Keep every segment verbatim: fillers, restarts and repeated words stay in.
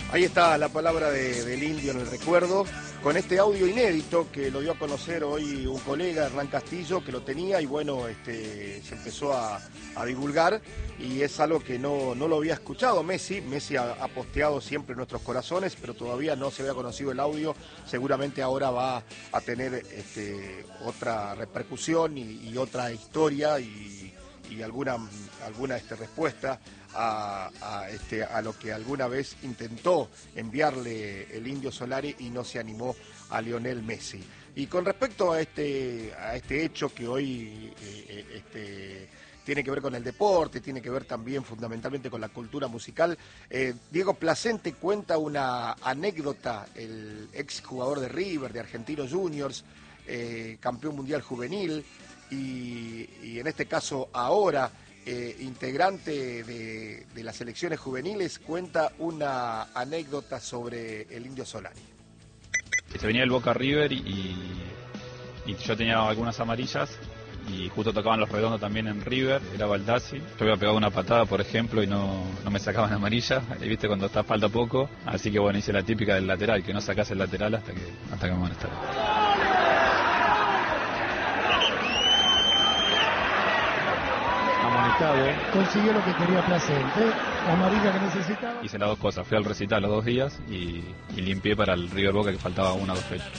Ahí está la palabra de, del indio en el recuerdo, con este audio inédito que lo dio a conocer hoy un colega, Hernán Castillo, que lo tenía y bueno, este, se empezó a, a divulgar y es algo que no, no lo había escuchado Messi. Messi ha, ha posteado siempre en nuestros corazones, pero todavía no se había conocido el audio. Seguramente ahora va a tener este, otra repercusión y, y otra historia y, y alguna, alguna este, respuesta A, a, este, a lo que alguna vez intentó enviarle el Indio Solari y no se animó a Lionel Messi. Y con respecto a este, a este hecho que hoy eh, este, tiene que ver con el deporte, tiene que ver también fundamentalmente con la cultura musical, eh, Diego Placente cuenta una anécdota, el ex jugador de River, de Argentinos Juniors, eh, campeón mundial juvenil y, y en este caso ahora Eh, integrante de, de las selecciones juveniles, cuenta una anécdota sobre el Indio Solari. Se venía el Boca River y, y yo tenía algunas amarillas y justo tocaban los redondos también en River, era Baldassi. Yo había pegado una patada, por ejemplo, y no, no me sacaban amarilla, y viste cuando está falta poco, así que bueno, hice la típica del lateral, que no sacás el lateral hasta que, hasta que me amonestaron. Consiguió lo que quería Placente, amarilla que necesitaba. Hice las dos cosas, fui al recital los dos días y, y limpié para el River Boca que faltaba una o dos fechas.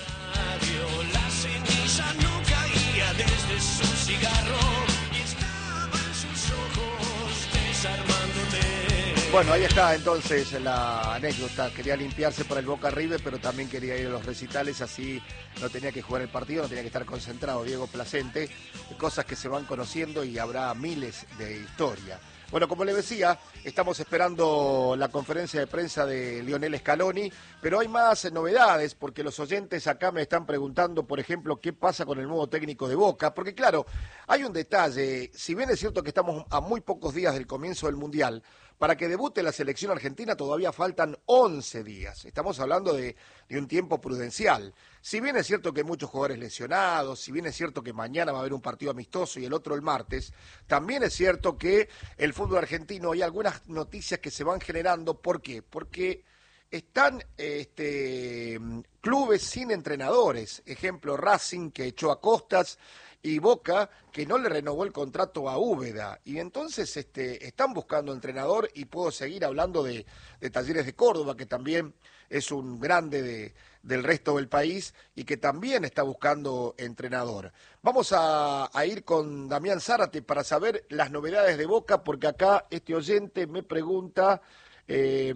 La ceniza no caía desde su cigarro y estaban sus ojos desarmándome. Bueno, ahí está entonces la anécdota. Quería limpiarse para el Boca River, pero también quería ir a los recitales, así no tenía que jugar el partido, no tenía que estar concentrado. Diego Placente, cosas que se van conociendo y habrá miles de historia. Bueno, como les decía, estamos esperando la conferencia de prensa de Lionel Scaloni, pero hay más novedades, porque los oyentes acá me están preguntando, por ejemplo, qué pasa con el nuevo técnico de Boca, porque claro, hay un detalle, si bien es cierto que estamos a muy pocos días del comienzo del Mundial, para que debute la selección argentina todavía faltan once días. Estamos hablando de, de un tiempo prudencial. Si bien es cierto que hay muchos jugadores lesionados, si bien es cierto que mañana va a haber un partido amistoso y el otro el martes, también es cierto que el fútbol argentino, hay algunas noticias que se van generando. ¿Por qué? Porque están este, clubes sin entrenadores. Ejemplo, Racing, que echó a Costas, y Boca, que no le renovó el contrato a Úbeda, y entonces este, están buscando entrenador, y puedo seguir hablando de, de Talleres de Córdoba, que también es un grande de, del resto del país, y que también está buscando entrenador. Vamos a, a ir con Damián Zárate para saber las novedades de Boca, porque acá este oyente me pregunta... Eh,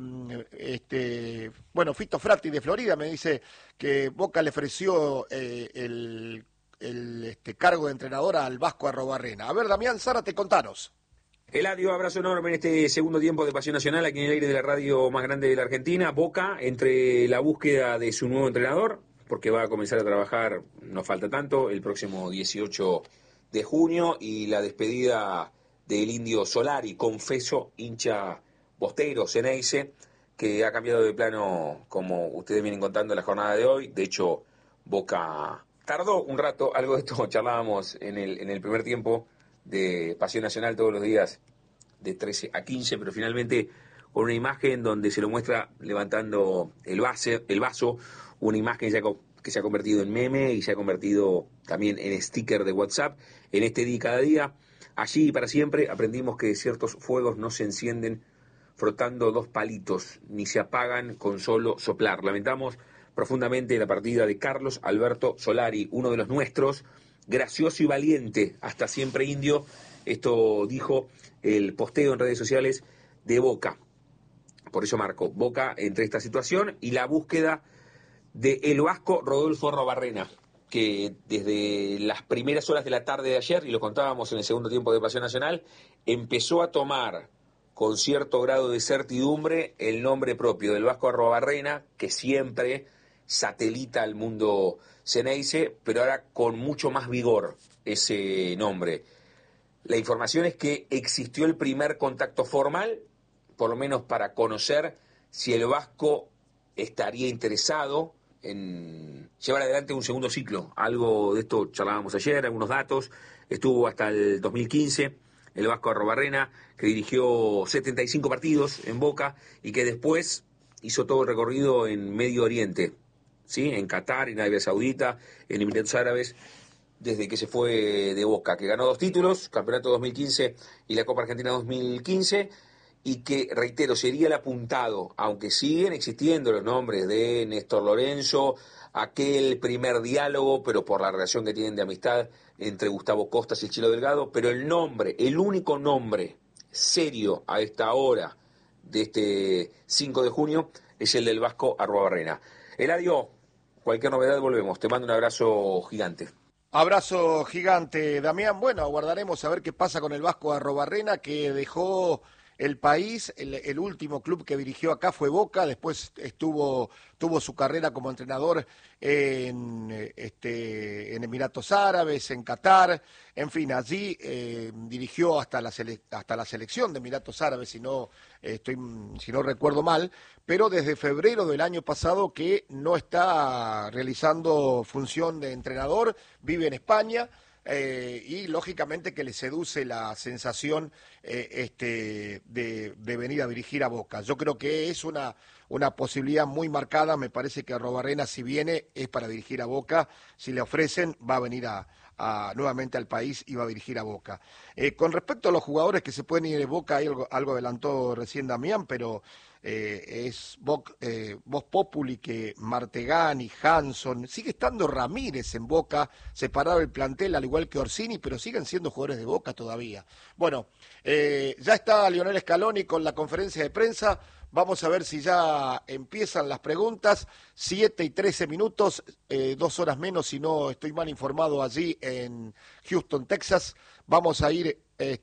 este, bueno, Fito Fratti de Florida me dice que Boca le ofreció eh, el... el este, cargo de entrenador al Vasco Arrobarrena. A ver, Damián Zárate, contanos. Eladio, abrazo enorme en este segundo tiempo de Pasión Nacional, aquí en el aire de la radio más grande de la Argentina. Boca, entre la búsqueda de su nuevo entrenador, porque va a comenzar a trabajar, no falta tanto, el próximo dieciocho de junio, y la despedida del Indio Solari, confeso, hincha bostero, Ceneice, que ha cambiado de plano, como ustedes vienen contando en la jornada de hoy. De hecho, Boca tardó un rato, algo de esto charlábamos en el, en el primer tiempo de Pasión Nacional todos los días de trece a quince, pero finalmente con una imagen donde se lo muestra levantando el, base, el vaso, una imagen ya que se ha convertido en meme y se ha convertido también en sticker de WhatsApp. En este día y cada día, allí y para siempre, aprendimos que ciertos fuegos no se encienden frotando dos palitos, ni se apagan con solo soplar. Lamentamos profundamente la partida de Carlos Alberto Solari, uno de los nuestros, gracioso y valiente, hasta siempre indio. Esto dijo el posteo en redes sociales de Boca. Por eso marcó Boca entre esta situación y la búsqueda de el vasco Rodolfo Arrobarrena, que desde las primeras horas de la tarde de ayer, y lo contábamos en el segundo tiempo de Pasión Nacional, empezó a tomar con cierto grado de certidumbre el nombre propio del vasco Arrobarrena, que siempre satelita al mundo Ceneice, pero ahora con mucho más vigor ese nombre. La información es que existió el primer contacto formal, por lo menos para conocer si el vasco estaría interesado en llevar adelante un segundo ciclo. Algo de esto charlábamos ayer, algunos datos. Estuvo hasta el dos mil quince el vasco Arrobarrena, que dirigió setenta y cinco partidos en Boca y que después hizo todo el recorrido en Medio Oriente, ¿sí? En Qatar, en Arabia Saudita, en Emiratos Árabes, desde que se fue de Boca, que ganó dos títulos, Campeonato dos mil quince y la Copa Argentina dos mil quince, y que, reitero, sería el apuntado, aunque siguen existiendo los nombres de Néstor Lorenzo, aquel primer diálogo, pero por la relación que tienen de amistad entre Gustavo Costas y el Chilo Delgado, pero el nombre, el único nombre serio a esta hora de este cinco de junio es el del Vasco Arruabarrena. Eladio, cualquier novedad volvemos. Te mando un abrazo gigante. Abrazo gigante, Damián. Bueno, aguardaremos a ver qué pasa con el Vasco Arruabarrena, que dejó el país. El, el último club que dirigió acá fue Boca, después estuvo tuvo su carrera como entrenador en, este, en Emiratos Árabes, en Qatar, en fin, allí eh, dirigió hasta la, sele, hasta la selección de Emiratos Árabes, si no, eh, estoy, si no recuerdo mal, pero desde febrero del año pasado que no está realizando función de entrenador, vive en España. Eh, y lógicamente que le seduce la sensación eh, este, de, de venir a dirigir a Boca. Yo creo que es una, una posibilidad muy marcada. Me parece que Arruabarrena, si viene, es para dirigir a Boca. Si le ofrecen, va a venir a, a, nuevamente al país y va a dirigir a Boca. Eh, con respecto a los jugadores que se pueden ir de Boca, hay algo, algo adelantó recién Damián, pero Eh, es Voz eh, Populi que Martegani, Hanson, sigue estando Ramírez en Boca, separado el plantel al igual que Orsini, pero siguen siendo jugadores de Boca todavía. Bueno, eh, ya está Lionel Scaloni con la conferencia de prensa, vamos a ver si ya empiezan las preguntas, siete y trece minutos, eh, dos horas menos si no estoy mal informado allí en Houston, Texas. Vamos a ir,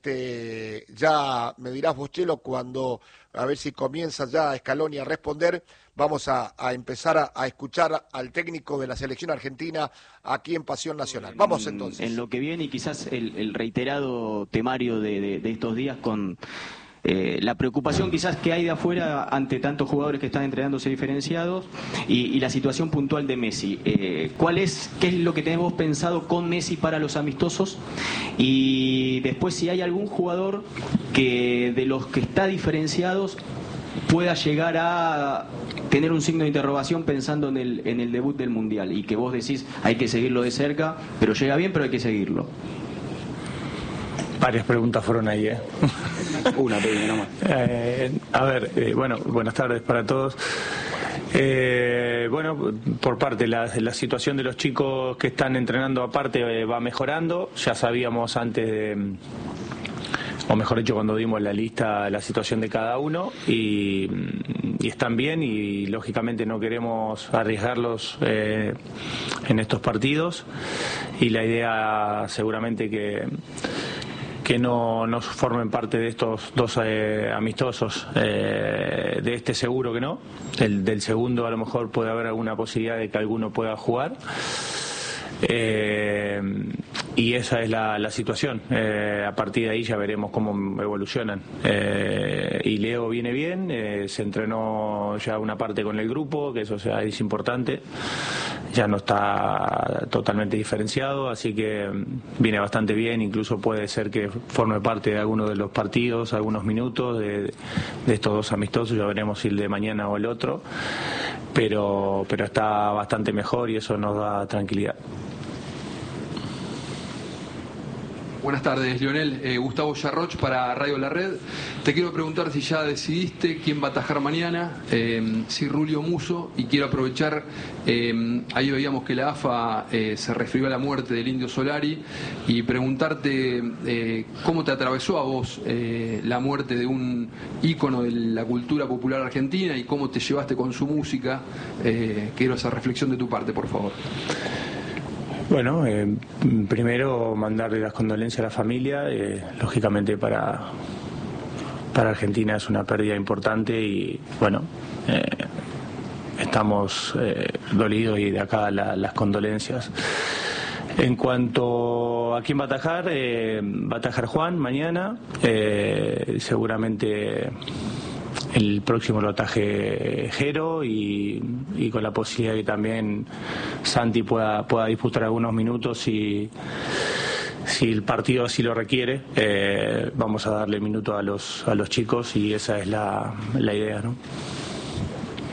este, ya me dirás vos, Chelo, cuando, a ver si comienza ya Scaloni a responder, vamos a, a empezar a, a escuchar al técnico de la selección argentina aquí en Pasión Nacional. Vamos entonces. En lo que viene y quizás el, el reiterado temario de, de, de estos días con eh, la preocupación quizás que hay de afuera ante tantos jugadores que están entrenándose diferenciados y, y la situación puntual de Messi. Eh, ¿cuál es, qué es lo que tenemos pensado con Messi para los amistosos? Y después si hay algún jugador que de los que está diferenciados pueda llegar a tener un signo de interrogación pensando en el, en el debut del Mundial y que vos decís hay que seguirlo de cerca, pero llega bien, pero hay que seguirlo. Varias preguntas fueron ahí, ¿eh? Una pequeña nomás. Eh, a ver, eh, bueno, buenas tardes para todos. Eh, bueno, por parte, la, la situación de los chicos que están entrenando aparte eh, va mejorando. Ya sabíamos antes de, o mejor dicho, cuando dimos la lista, la situación de cada uno y, y están bien y lógicamente no queremos arriesgarlos eh, en estos partidos y la idea seguramente que que no, no formen parte de estos dos eh, amistosos, eh, de este seguro que no, el, del segundo a lo mejor puede haber alguna posibilidad de que alguno pueda jugar. Eh, y esa es la, la situación. Eh, a partir de ahí ya veremos cómo evolucionan. Eh, y Leo viene bien, eh, se entrenó ya una parte con el grupo, que eso sea, es importante. Ya no está totalmente diferenciado, así que viene bastante bien. Incluso puede ser que forme parte de alguno de los partidos, algunos minutos de, de estos dos amistosos. Ya veremos si el de mañana o el otro. Pero, pero está bastante mejor y eso nos da tranquilidad. Buenas tardes, Lionel. Eh, Gustavo Yarroch para Radio La Red. Te quiero preguntar si ya decidiste quién va a atajar mañana, eh, si Rulio Musso, y quiero aprovechar, eh, ahí veíamos que la A F A eh, se refirió a la muerte del Indio Solari, y preguntarte eh, cómo te atravesó a vos eh, la muerte de un ícono de la cultura popular argentina y cómo te llevaste con su música. Eh, quiero esa reflexión de tu parte, por favor. Bueno, eh, primero mandarle las condolencias a la familia, eh, lógicamente para, para Argentina es una pérdida importante y bueno, eh, estamos eh, dolidos y de acá la, las condolencias. En cuanto a quién va a atajar, eh, va a atajar Juan mañana, eh, seguramente el próximo lo ataje Jero y, y con la posibilidad de que también Santi pueda, pueda disputar algunos minutos si, si el partido así lo requiere. Eh, vamos a darle minutos a los, a los chicos y esa es la, la idea, ¿no?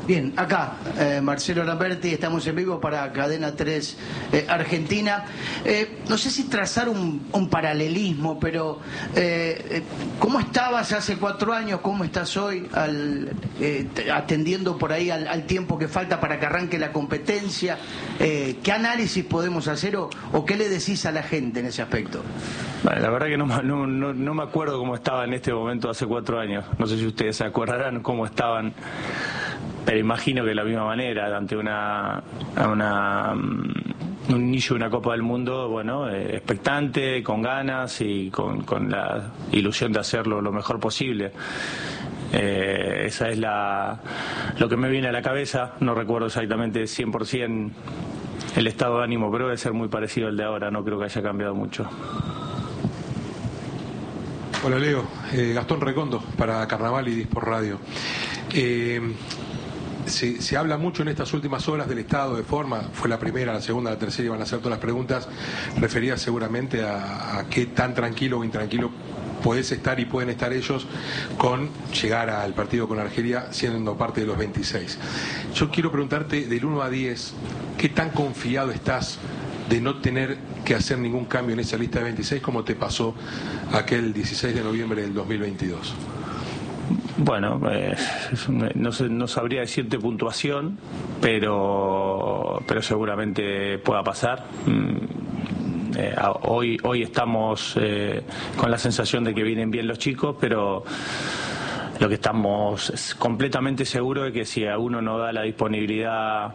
Bien, acá, eh, Marcelo Lamberti, estamos en vivo para Cadena tres eh, Argentina. Eh, no sé si trazar un, un paralelismo, pero eh, ¿cómo estabas hace cuatro años? ¿Cómo estás hoy al, eh, atendiendo por ahí al, al tiempo que falta para que arranque la competencia? Eh, ¿Qué análisis podemos hacer o, o qué le decís a la gente en ese aspecto? Bueno, la verdad que no, no, no, no me acuerdo cómo estaba en este momento hace cuatro años. No sé si ustedes se acordarán cómo estaban, pero imagino que de la misma manera, ante una, una un inicio de una Copa del Mundo, bueno, eh, expectante, con ganas y con, con la ilusión de hacerlo lo mejor posible. Eh, esa es la lo que me viene a la cabeza. No recuerdo exactamente cien por ciento el estado de ánimo, pero debe ser muy parecido al de ahora. No creo que haya cambiado mucho. Hola Leo, eh, Gastón Recondo para Carnaval y Dispor Radio. Eh, se, se habla mucho en estas últimas horas del estado de forma, fue la primera, la segunda, la tercera, iban a hacer todas las preguntas referidas seguramente a, a qué tan tranquilo o intranquilo podés estar y pueden estar ellos con llegar al partido con Argelia siendo parte de los veintiséis. Yo quiero preguntarte del uno a diez, ¿qué tan confiado estás de no tener que hacer ningún cambio en esa lista de veintiséis como te pasó aquel dieciséis de noviembre del dos mil veintidós? Bueno, eh, no, sé, no sabría decirte puntuación, pero, pero seguramente pueda pasar. Eh, hoy, hoy estamos eh, con la sensación de que vienen bien los chicos, pero lo que estamos es completamente seguros de que si a uno no da la disponibilidad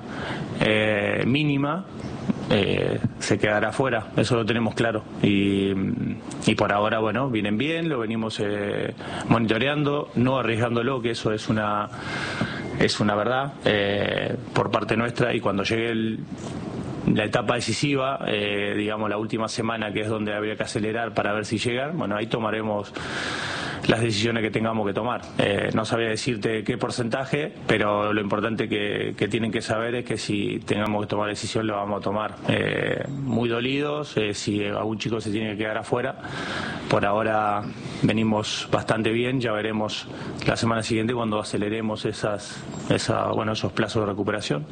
eh, mínima, Eh, se quedará fuera, eso lo tenemos claro y, y por ahora bueno, vienen bien, lo venimos eh, monitoreando, no arriesgándolo, que eso es una es una verdad eh, por parte nuestra, y cuando llegue el, la etapa decisiva, eh, digamos la última semana, que es donde habría que acelerar para ver si llegan, bueno, ahí tomaremos las decisiones que tengamos que tomar. Eh, no sabría decirte qué porcentaje, pero lo importante que, que tienen que saber es que si tengamos que tomar decisión lo vamos a tomar. Eh, muy dolidos, eh, si algún chico se tiene que quedar afuera. Por ahora venimos bastante bien, ya veremos la semana siguiente cuando aceleremos esas, esa, bueno, esos plazos de recuperación.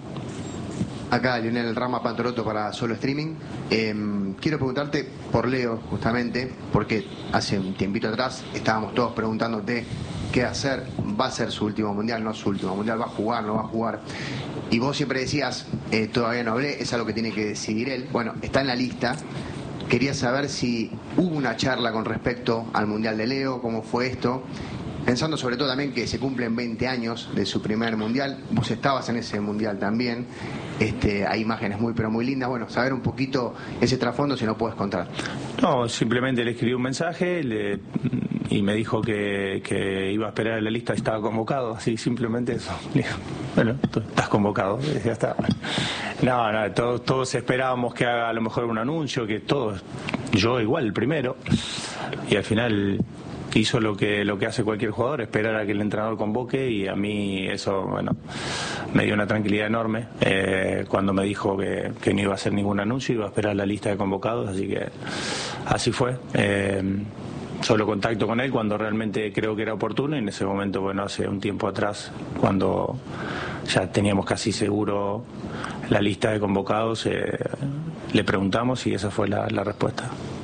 Acá Lionel Rama Pantoroto para Solo Streaming. Eh, quiero preguntarte por Leo, justamente, porque hace un tiempito atrás estábamos todos preguntándote qué hacer. Va a ser su último mundial, no su último mundial, va a jugar, no va a jugar. Y vos siempre decías, eh, todavía no hablé, es algo que tiene que decidir él. Bueno, está en la lista. Quería saber si hubo una charla con respecto al mundial de Leo, cómo fue esto. Pensando sobre todo también que se cumplen veinte años de su primer mundial, vos estabas en ese mundial también, este, hay imágenes muy pero muy lindas, bueno, saber un poquito ese trasfondo si no puedes contar. No, simplemente le escribí un mensaje le, y me dijo que, que iba a esperar en la lista y estaba convocado, así simplemente eso. Bueno, tú estás convocado, ya está. No, no, todos, todos esperábamos que haga a lo mejor un anuncio, que todos, yo igual el primero, y al final hizo lo que lo que hace cualquier jugador, esperar a que el entrenador convoque, y a mí eso, bueno, me dio una tranquilidad enorme eh, cuando me dijo que, que no iba a hacer ningún anuncio, iba a esperar la lista de convocados, así que así fue. Eh, solo contacto con él cuando realmente creo que era oportuno, y en ese momento, bueno, hace un tiempo atrás, cuando ya teníamos casi seguro la lista de convocados, eh, le preguntamos y esa fue la, la respuesta.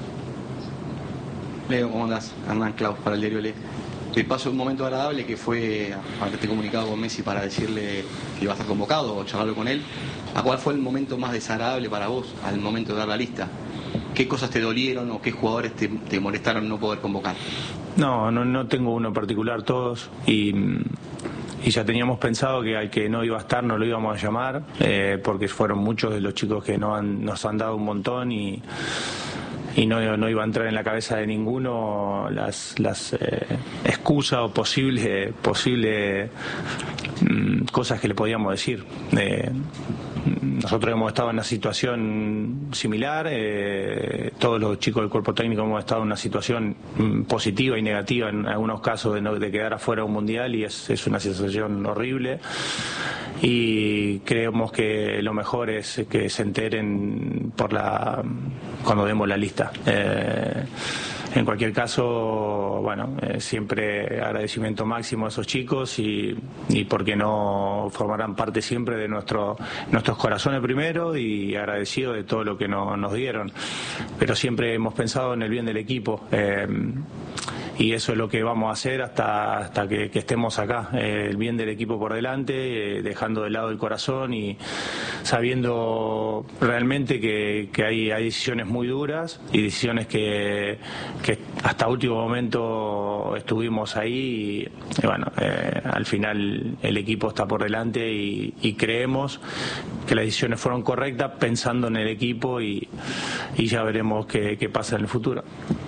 Leo, ¿cómo andás? Hernán Claus para el diario Le. Te paso un momento agradable que fue haberte comunicado con Messi para decirle que iba a estar convocado o charlarlo con él. ¿A cuál fue el momento más desagradable para vos al momento de dar la lista? ¿Qué cosas te dolieron o qué jugadores te, te molestaron no poder convocar? No, no, no tengo uno en particular, todos, y, y ya teníamos pensado que al que no iba a estar no lo íbamos a llamar, eh, porque fueron muchos de los chicos que no han, nos han dado un montón, y y no, no iba a entrar en la cabeza de ninguno las, las eh, excusas o posibles posible, mm, cosas que le podíamos decir. Eh, nosotros hemos estado en una situación similar, eh, todos los chicos del cuerpo técnico hemos estado en una situación mm, positiva y negativa en algunos casos de, no, de quedar afuera de un mundial, y es, es una sensación horrible, y creemos que lo mejor es que se enteren por la cuando demos la lista. Eh, en cualquier caso, bueno, eh, siempre agradecimiento máximo a esos chicos y, y porque no formarán parte siempre de nuestro, nuestros corazones primero, y agradecido de todo lo que no, nos dieron. Pero siempre hemos pensado en el bien del equipo. Eh, y eso es lo que vamos a hacer hasta hasta que, que estemos acá, eh, el bien del equipo por delante, eh, dejando de lado el corazón y sabiendo realmente que, que hay, hay decisiones muy duras y decisiones que, que hasta último momento estuvimos ahí y, y bueno, eh, al final el equipo está por delante y, y creemos que las decisiones fueron correctas pensando en el equipo y, y ya veremos qué, qué pasa en el futuro.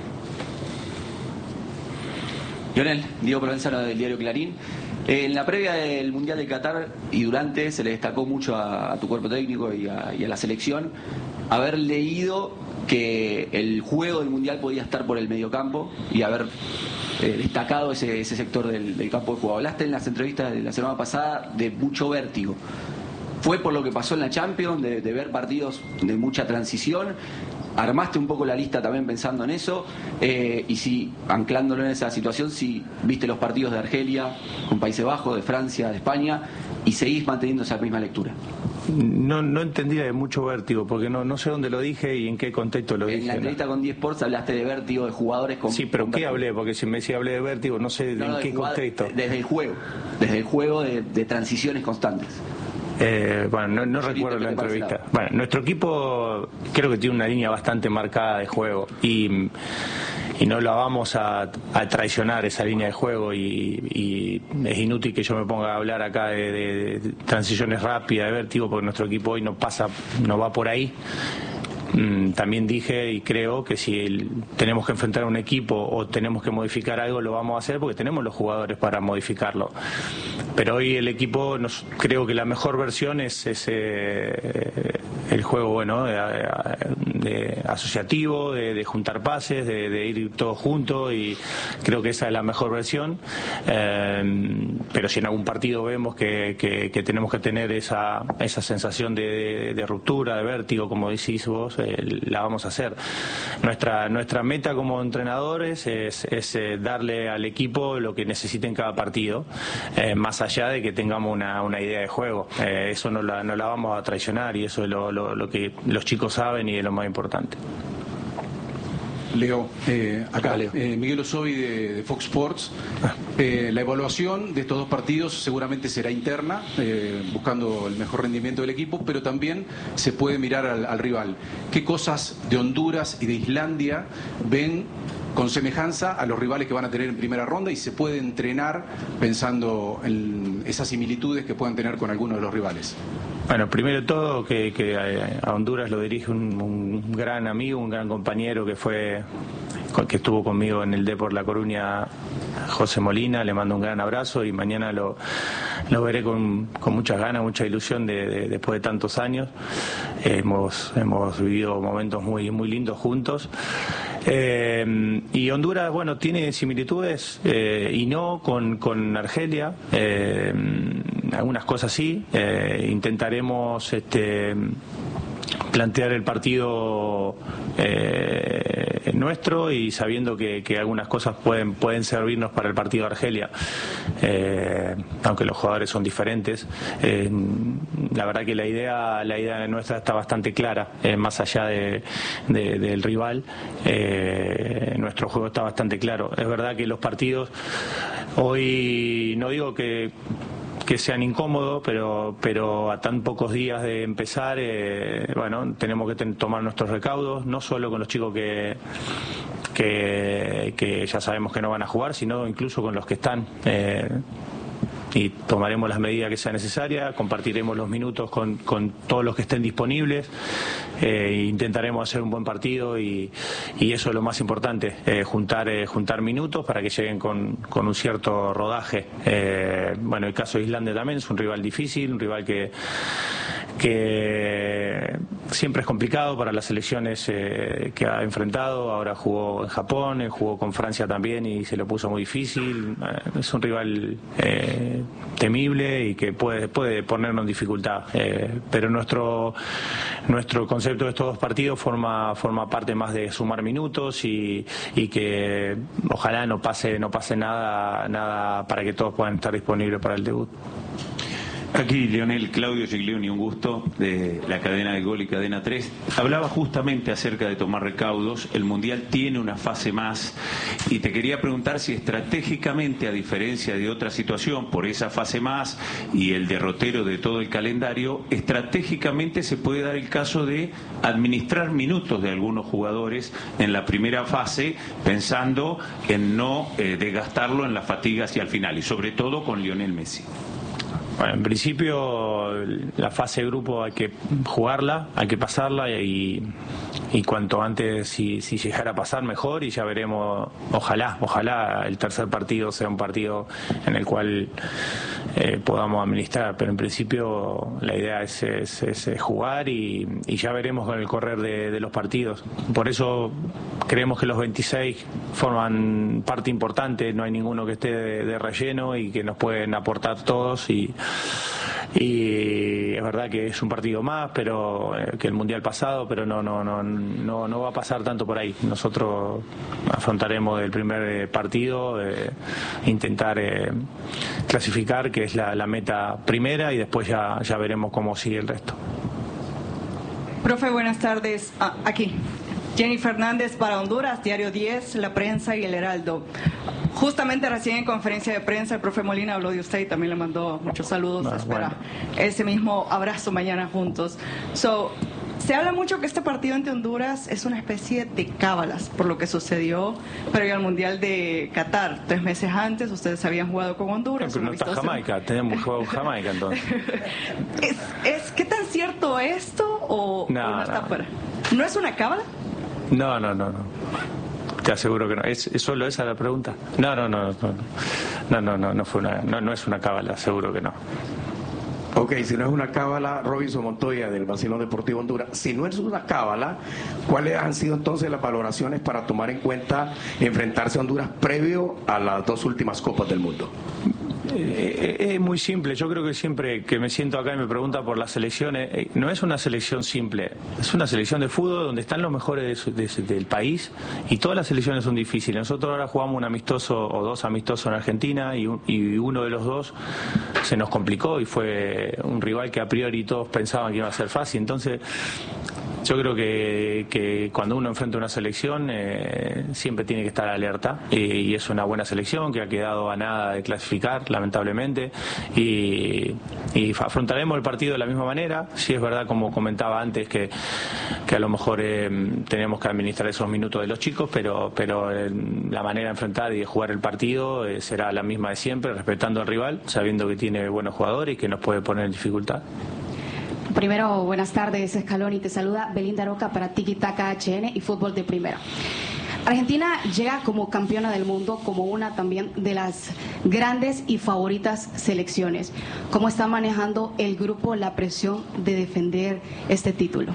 Lionel, Diego Provenzano del diario Clarín. Eh, en la previa del Mundial de Qatar y durante se le destacó mucho a, a tu cuerpo técnico y a, y a la selección haber leído que el juego del Mundial podía estar por el mediocampo y haber eh, destacado ese, ese sector del, del campo de juego. Hablaste en las entrevistas de la semana pasada de mucho vértigo. ¿Fue por lo que pasó en la Champions, de, de ver partidos de mucha transición? ¿Armaste un poco la lista también pensando en eso? Eh, y si, anclándolo en esa situación, si viste los partidos de Argelia, con Países Bajos, de Francia, de España, y seguís manteniendo esa misma lectura. No, no entendía de mucho vértigo, porque no, no sé dónde lo dije y en qué contexto lo en dije. En la entrevista ¿no? con diez Sports hablaste de vértigo, de jugadores con... Sí, pero con ¿qué vértigo. hablé? Porque si me decía hablé de vértigo, no sé no, en no, qué jugada, contexto. Desde el juego, desde el juego de, de transiciones constantes. Eh, bueno, no, no recuerdo la entrevista. Bueno, nuestro equipo creo que tiene una línea bastante marcada de juego y, y no la vamos a, a traicionar esa línea de juego y, y es inútil que yo me ponga a hablar acá de, de, de transiciones rápidas, de vértigo, porque nuestro equipo hoy no pasa, no va por ahí. También dije y creo que si el, tenemos que enfrentar a un equipo o tenemos que modificar algo, lo vamos a hacer porque tenemos los jugadores para modificarlo. Pero hoy el equipo, nos, creo que la mejor versión es, es eh, el juego bueno de, de asociativo, de, de juntar pases, de, de ir todos juntos, y creo que esa es la mejor versión. Eh, pero si en algún partido vemos que, que, que tenemos que tener esa, esa sensación de, de, de ruptura, de vértigo, como decís vos, la vamos a hacer. Nuestra nuestra meta como entrenadores es, es eh, darle al equipo lo que necesite en cada partido, eh, más allá de que tengamos una, una idea de juego. Eh, eso no la, no la vamos a traicionar y eso es lo, lo, lo que los chicos saben y es lo más importante. Leo, eh, acá, Leo. Eh, Miguel Osovi de, de Fox Sports. Eh, la evaluación de estos dos partidos seguramente será interna, eh, buscando el mejor rendimiento del equipo, pero también se puede mirar al, al rival. ¿Qué cosas de Honduras y de Islandia ven con semejanza a los rivales que van a tener en primera ronda y se puede entrenar pensando en esas similitudes que puedan tener con algunos de los rivales? Bueno, primero de todo que, que a Honduras lo dirige un, un gran amigo, un gran compañero que fue que estuvo conmigo en el Depor La Coruña, José Molina. Le mando un gran abrazo y mañana lo, lo veré con, con muchas ganas, mucha ilusión de, de, después de tantos años. Eh, hemos, hemos vivido momentos muy, muy lindos juntos. Eh, y Honduras, bueno, tiene similitudes eh, y no con, con Argelia. Eh, algunas cosas sí. Eh, intentaremos este, plantear el partido eh, nuestro y sabiendo que, que algunas cosas pueden pueden servirnos para el partido de Argelia, eh, aunque los jugadores son diferentes. Eh, la verdad que la idea la idea nuestra está bastante clara, eh, más allá de, de, del rival. Eh, nuestro juego está bastante claro. Es verdad que los partidos hoy, no digo que que sean incómodos, pero pero a tan pocos días de empezar, eh, bueno, tenemos que ten, tomar nuestros recaudos, no solo con los chicos que, que que ya sabemos que no van a jugar, sino incluso con los que están. Eh, y tomaremos las medidas que sean necesarias, compartiremos los minutos con, con todos los que estén disponibles, eh, e intentaremos hacer un buen partido y, y eso es lo más importante, eh, juntar eh, juntar minutos para que lleguen con, con un cierto rodaje. Eh, bueno, el caso de Islandia también es un rival difícil, un rival que que siempre es complicado para las selecciones eh, que ha enfrentado. Ahora jugó en Japón, eh, jugó con Francia también y se lo puso muy difícil. Eh, es un rival eh, temible y que puede, puede ponernos en dificultad. Eh, pero nuestro nuestro concepto de estos dos partidos forma forma parte más de sumar minutos y, y que ojalá no pase no pase nada nada para que todos puedan estar disponibles para el debut. Aquí Lionel, Claudio Giglioni, un gusto, de la cadena de Gol y Cadena tres. Hablaba justamente acerca de tomar recaudos. El Mundial tiene una fase más y te quería preguntar si estratégicamente, a diferencia de otra situación, por esa fase más y el derrotero de todo el calendario, estratégicamente se puede dar el caso de administrar minutos de algunos jugadores en la primera fase, pensando en no eh, desgastarlo en la fatiga hacia el final, y sobre todo con Lionel Messi. Bueno, en principio la fase de grupo hay que jugarla, hay que pasarla y, y cuanto antes si, si llegara a pasar mejor, y ya veremos, ojalá, ojalá el tercer partido sea un partido en el cual eh, podamos administrar, pero en principio la idea es, es, es jugar y, y ya veremos con el correr de, de los partidos. Por eso creemos que los veintiséis forman parte importante, no hay ninguno que esté de, de relleno y que nos pueden aportar todos y y es verdad que es un partido más pero eh, que el mundial pasado, pero no no no no no va a pasar tanto por ahí. Nosotros afrontaremos el primer partido, eh, intentar eh, clasificar, que es la, la meta primera, y después ya ya veremos cómo sigue el resto. Profe, buenas tardes. Ah, aquí Jenny Fernández para Honduras, Diario diez, La Prensa y El Heraldo. Justamente recién en conferencia de prensa el profe Molina habló de usted y también le mandó muchos saludos. Ah, espera bueno. Ese mismo abrazo mañana juntos. So, se habla mucho que este partido ante Honduras es una especie de cábalas por lo que sucedió previo al Mundial de Qatar. Tres meses antes ustedes habían jugado con Honduras. Pero no está Jamaica, tenemos jugado con Jamaica entonces. ¿Es, es, ¿Qué tan cierto esto o no, o no, no está fuera? ¿No es una cábala? No, no, no, no. Te aseguro que no. ¿Es, es solo esa la pregunta? No, no, no, no, no, no, no, no fue una, no, no es una cábala, seguro que no. Ok, si no es una cábala, Robinson Montoya del Vacilón Deportivo Honduras, si no es una cábala, ¿cuáles han sido entonces las valoraciones para tomar en cuenta enfrentarse a Honduras previo a las dos últimas Copas del Mundo? Es eh, muy simple. Yo creo que siempre que me siento acá y me pregunta por las selecciones, eh, no es una selección simple, es una selección de fútbol donde están los mejores de, de, del país, y todas las selecciones son difíciles. Nosotros ahora jugamos un amistoso o dos amistosos en Argentina y, un, y uno de los dos se nos complicó y fue un rival que a priori todos pensaban que iba a ser fácil. Entonces yo creo que, que cuando uno enfrenta una selección eh, siempre tiene que estar alerta, y, y es una buena selección que ha quedado a nada de clasificar, lamentablemente, y, y afrontaremos el partido de la misma manera. Sí, es verdad, como comentaba antes, que, que a lo mejor eh, tenemos que administrar esos minutos de los chicos, pero, pero eh, la manera de enfrentar y de jugar el partido eh, será la misma de siempre, respetando al rival, sabiendo que tiene buenos jugadores y que nos puede poner en dificultad. Primero, buenas tardes, Scaloni. Te saluda Belinda Roca para Tiki Taka H N y Fútbol de Primera. Argentina llega como campeona del mundo, como una también de las grandes y favoritas selecciones. ¿Cómo está manejando el grupo la presión de defender este título?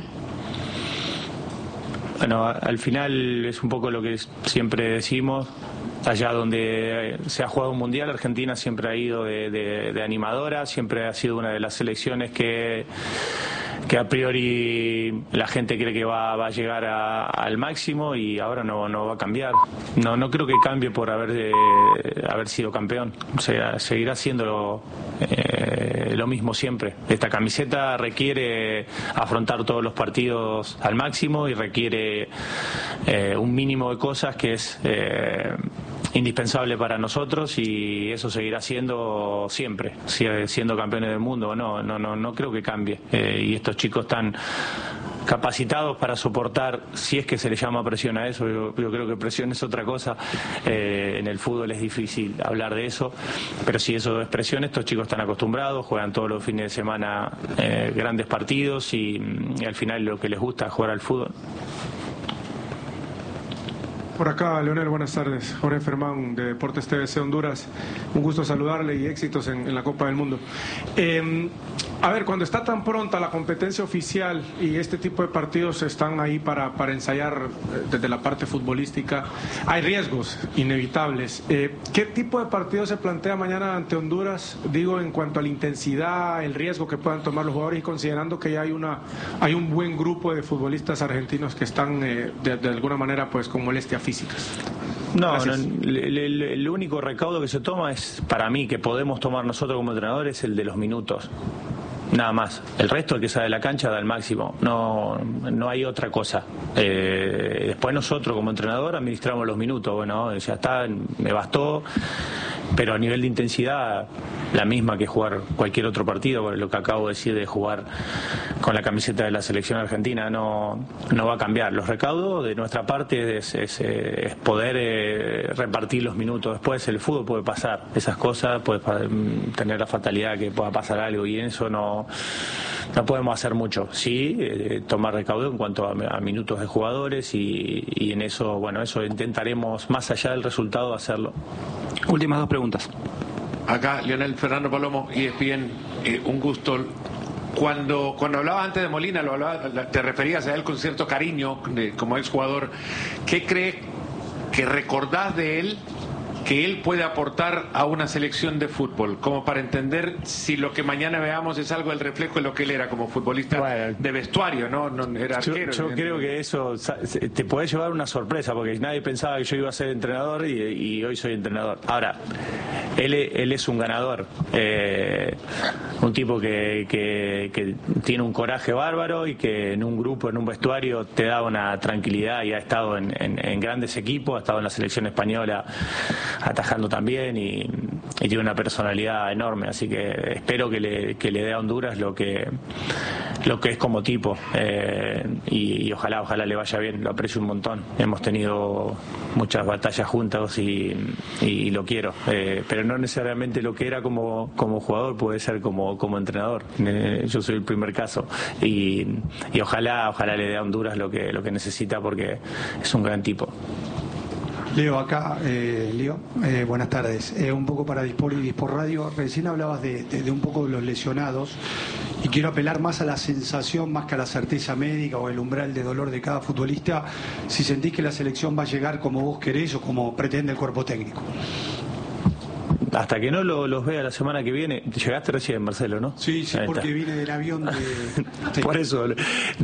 Bueno, al final es un poco lo que siempre decimos. Allá donde se ha jugado un mundial, Argentina siempre ha ido de, de, de animadora, siempre ha sido una de las selecciones que, que a priori la gente cree que va, va a llegar a, al máximo, y ahora no, no va a cambiar. No, no creo que cambie por haber, de, haber sido campeón. O sea, seguirá siendo eh, lo mismo siempre. Esta camiseta requiere afrontar todos los partidos al máximo y requiere eh, un mínimo de cosas que es Eh, indispensable para nosotros, y eso seguirá siendo siempre, siendo campeones del mundo o no, no, no, no creo que cambie. Eh, y estos chicos están capacitados para soportar, si es que se les llama presión a eso. Yo, yo creo que presión es otra cosa. Eh, en el fútbol es difícil hablar de eso, pero si eso es presión, estos chicos están acostumbrados, juegan todos los fines de semana eh, grandes partidos, y, y al final lo que les gusta es jugar al fútbol. Por acá, Leonel, buenas tardes. Jorge Fermán, de Deportes T V C Honduras. Un gusto saludarle y éxitos en, en la Copa del Mundo. Eh, A ver, cuando está tan pronta la competencia oficial y este tipo de partidos están ahí para, para ensayar eh, desde la parte futbolística, hay riesgos inevitables. Eh, ¿Qué tipo de partido se plantea mañana ante Honduras? Digo, en cuanto a la intensidad, el riesgo que puedan tomar los jugadores y considerando que ya hay una hay un buen grupo de futbolistas argentinos que están eh, de, de alguna manera pues con molestias físicas. No, no el, el, el único recaudo que se toma es, para mí, que podemos tomar nosotros como entrenadores, es el de los minutos. Nada más. El resto, el que sale de la cancha, da el máximo. No, no hay otra cosa. Eh, después nosotros, como entrenador, administramos los minutos. Bueno, ya está, me bastó. Pero a nivel de intensidad, la misma que jugar cualquier otro partido, lo que acabo de decir de jugar con la camiseta de la selección argentina, no, no va a cambiar. Los recaudos de nuestra parte es, es, es poder eh, repartir los minutos. Después el fútbol puede pasar esas cosas, puede tener la fatalidad que pueda pasar algo y en eso no, no podemos hacer mucho. Sí, eh, tomar recaudo en cuanto a, a minutos de jugadores y, y en eso, bueno, eso intentaremos, más allá del resultado, hacerlo. Últimas dos preguntas. Acá, Lionel Fernando Palomo, E S P N, eh, un gusto. Cuando cuando hablabas antes de Molina, lo hablaba, te referías a él con cierto cariño de, como exjugador. ¿Qué crees que recordás de él que él puede aportar a una selección de fútbol? Como para entender si lo que mañana veamos es algo del reflejo de lo que él era como futbolista, bueno, de vestuario, ¿no? no era arquero. Yo, yo creo que eso te puede llevar una sorpresa, porque nadie pensaba que yo iba a ser entrenador y, y hoy soy entrenador. Ahora, él, él es un ganador, eh, un tipo que, que, que tiene un coraje bárbaro y que en un grupo, en un vestuario, te da una tranquilidad y ha estado en, en, en grandes equipos, ha estado en la selección española atajando también y, y tiene una personalidad enorme, así que espero que le, que le dé a Honduras lo que lo que es como tipo, eh, y, y ojalá ojalá le vaya bien, lo aprecio un montón, hemos tenido muchas batallas juntos y, y lo quiero, eh, pero no necesariamente lo que era como, como jugador puede ser como, como entrenador, eh, yo soy el primer caso y, y ojalá ojalá le dé a Honduras lo que, lo que necesita porque es un gran tipo. Leo, acá, eh, Leo, eh, buenas tardes. Eh, un poco para Dispor y Dispor Radio. Recién hablabas de, de, de un poco de los lesionados y quiero apelar más a la sensación, más que a la certeza médica o el umbral de dolor de cada futbolista, si sentís que la selección va a llegar como vos querés o como pretende el cuerpo técnico. Hasta que no lo, los vea la semana que viene. Llegaste recién, Marcelo, ¿no? Sí, sí, porque vine del avión de... Por eso...